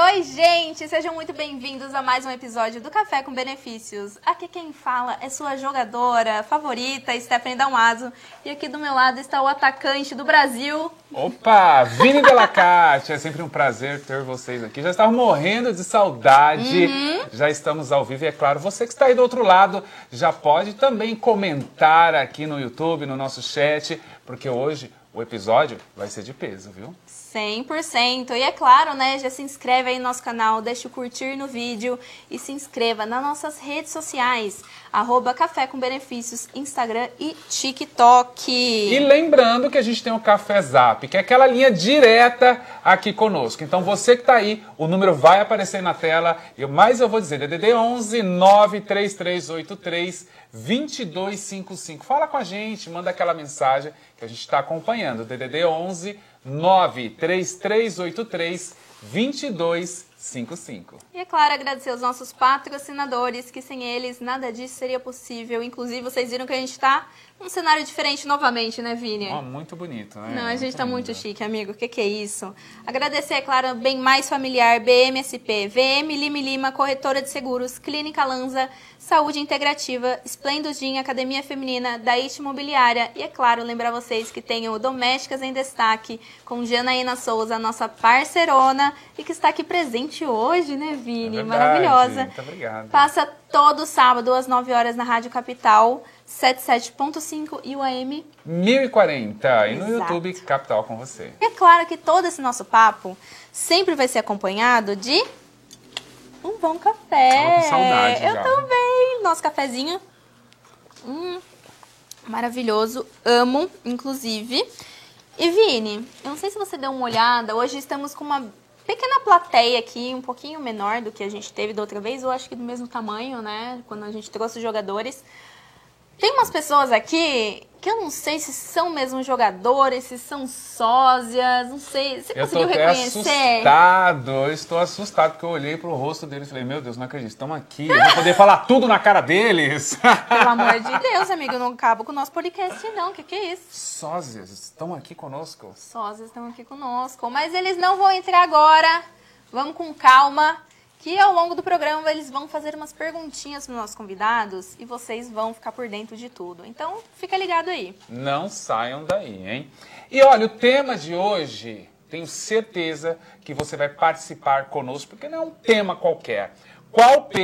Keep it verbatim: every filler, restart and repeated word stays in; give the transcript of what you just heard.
Oi, gente! Sejam muito bem-vindos a mais um episódio do Café com Benefícios. Aqui quem fala é sua jogadora favorita, Stephanie Dalmaso. E aqui do meu lado está o atacante do Brasil. Opa! Vini Delacate! É sempre um prazer ter vocês aqui. Já estava morrendo de saudade. Uhum. Já estamos ao vivo e, é claro, você que está aí do outro lado já pode também comentar aqui no YouTube, no nosso chat, porque hoje o episódio vai ser de peso, viu? cem por cento. E é claro, né, já se inscreve aí no nosso canal, deixa o curtir no vídeo e se inscreva nas nossas redes sociais, arroba Café com Benefícios, Instagram e TikTok. E lembrando que a gente tem o Café Zap, que é aquela linha direta aqui conosco. Então você que está aí, o número vai aparecer na tela, mas eu vou dizer, D D D onze nove três três oito três dois dois cinco cinco. Fala com a gente, manda aquela mensagem que a gente está acompanhando, D D D onze nove três três oito três dois dois cinco cinco. E é claro, agradecer aos nossos patrocinadores, que sem eles nada disso seria possível. Inclusive, vocês viram que a gente está num cenário diferente novamente, né, Vini? Oh, muito bonito, né? Não, a gente muito tá lindo. muito chique, amigo. O que, que é isso? Agradecer, é claro, Bem Mais Familiar, B M S P, V M Lima Lima, Corretora de Seguros, Clínica Lanza, Saúde Integrativa, Splendid Gin, Academia Feminina, Daíte Imobiliária e, é claro, lembrar vocês que tem o Domésticas em Destaque com Janaína Souza, nossa parceirona, e que está aqui presente hoje, né, Vini? É verdade. Maravilhosa. Muito obrigado. Passa todo sábado às nove horas na Rádio Capital, setenta e sete ponto cinco e o A M mil e quarenta. E no Exato. YouTube Capital com você. E é claro que todo esse nosso papo sempre vai ser acompanhado de um bom café. Tava com saudade Eu já. também. Nosso cafezinho. Hum, maravilhoso. Amo, inclusive. E Vini, eu não sei se você deu uma olhada. Hoje estamos com uma pequena plateia aqui, um pouquinho menor do que a gente teve da outra vez. Eu acho que do mesmo tamanho, né? Quando a gente trouxe os jogadores. Tem umas pessoas aqui que eu não sei se são mesmo jogadores, se são sósias, não sei. Você Eu conseguiu tô até reconhecer? assustado, eu estou assustado, porque eu olhei pro rosto deles e falei, meu Deus, não acredito, estão aqui, eu vou poder falar tudo na cara deles. Pelo amor de Deus, amigo, eu não acabo com o nosso podcast, não. O que, que é isso? Sósias, estão aqui conosco. Sósias estão aqui conosco, mas eles não vão entrar agora. Vamos com calma, que ao longo do programa eles vão fazer umas perguntinhas para os nossos convidados e vocês vão ficar por dentro de tudo. Então, fica ligado aí. Não saiam daí, hein? E olha, o tema de hoje, tenho certeza que você vai participar conosco, porque não é um tema qualquer. Qual